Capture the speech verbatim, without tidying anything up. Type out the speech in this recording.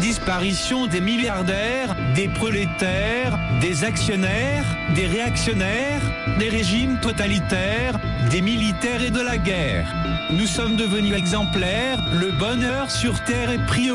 disparition des milliardaires, des prolétaires, des actionnaires, des réactionnaires, des régimes totalitaires, des militaires et de la guerre. Nous sommes devenus exemplaires, le bonheur sur terre est prioritaire.